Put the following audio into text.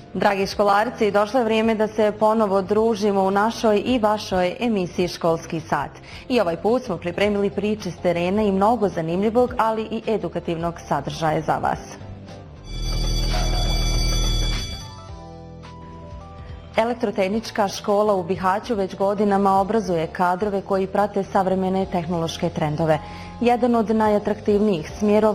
Dragi školarci, došlo je vrijeme da se ponovo družimo u našoj i vašoj emisiji Školski sat. I ovaj put smo pripremili priče s terena i mnogo zanimljivog, ali i edukativnog sadržaja za vas. Elektrotehnička škola u Bihaću već godinama obrazuje kadrove koji prate savremene tehnološke trendove. Jedan od najatraktivnijih smjerova